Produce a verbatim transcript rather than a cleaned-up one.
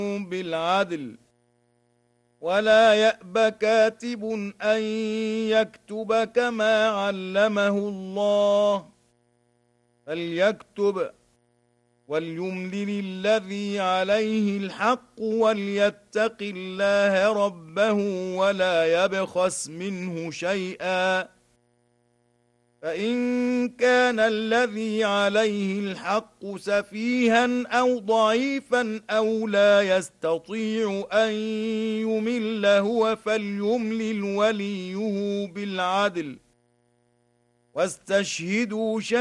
بالعدل ولا يأب كاتب أن يكتب كما علمه الله فليكتب وليملل الذي عليه الحق وليتق الله ربه ولا يبخس منه شيئا فإن كان الذي عليه الحق سفيها أو ضعيفا أو لا يستطيع أن يمل هو فليملل وليه بالعدل واستشهدوا شهيدا